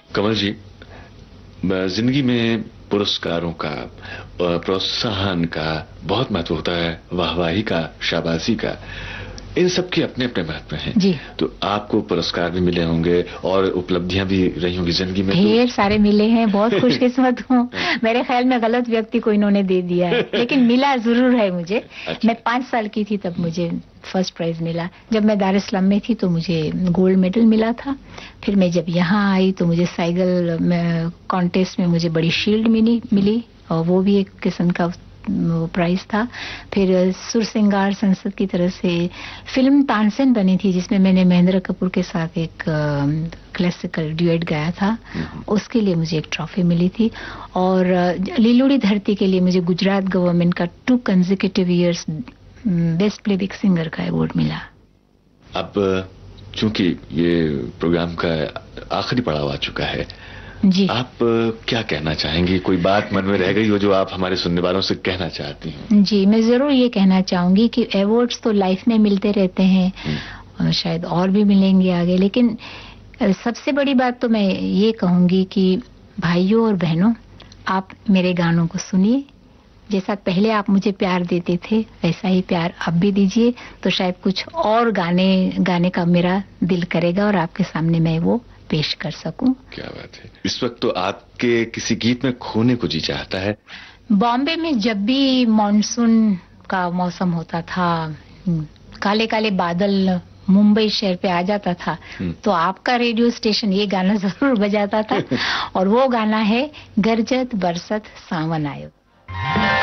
कमल जी, जिंदगी में पुरस्कारों का, प्रोत्साहन का बहुत महत्व होता है, वाहवाही का, शाबाशी का, इन सब के अपने अपने महत्व हैं। जी। तो आपको पुरस्कार भी मिले होंगे और उपलब्धियां भी रही होंगी जिंदगी में। ढेर सारे मिले हैं, बहुत खुशकिस्मत हूँ। मेरे ख्याल में गलत व्यक्ति को इन्होंने दे दिया है, लेकिन मिला जरूर है मुझे। अच्छा। मैं 5 साल की थी तब मुझे फर्स्ट प्राइज मिला। जब मैं दार इस्लाम में थी तो मुझे गोल्ड मेडल मिला था। फिर मैं जब यहाँ आई तो मुझे साइकिल कॉन्टेस्ट में मुझे बड़ी शील्ड मिली और वो भी एक किस्म का प्राइज था। फिर सुर सिंगार संसद की तरफ से फिल्म तानसेन बनी थी, जिसमें मैंने महेंद्र कपूर के साथ एक क्लासिकल ड्यूएट गाया था। उसके लिए मुझे एक ट्रॉफी मिली थी। और लीलोड़ी धरती के लिए मुझे गुजरात गवर्नमेंट का 2 consecutive years best playback singer का अवार्ड मिला। अब चूंकि ये प्रोग्राम का आखिरी पड़ाव आ चुका है, जी। आप क्या कहना चाहेंगी? कोई बात मन में रह गई हो जो आप हमारे सुनने वालों से कहना चाहती हैं? जी, मैं जरूर ये कहना चाहूंगी कि अवार्ड्स तो लाइफ में मिलते रहते हैं, शायद और भी मिलेंगे आगे, लेकिन सबसे बड़ी बात तो मैं ये कहूंगी कि भाइयों और बहनों, आप मेरे गानों को सुनिए। जैसा पहले आप मुझे प्यार देते थे वैसा ही प्यार अब भी दीजिए, तो शायद कुछ और गाने का मेरा दिल करेगा और आपके सामने मैं वो पेश कर सकूं। क्या बात है। इस वक्त तो आपके किसी गीत में खोने को जी चाहता है। बॉम्बे में जब भी मॉनसून का मौसम होता था, काले काले बादल मुंबई शहर पे आ जाता था, तो आपका रेडियो स्टेशन ये गाना जरूर बजाता था और वो गाना है गरजत बरसत सावन आयो।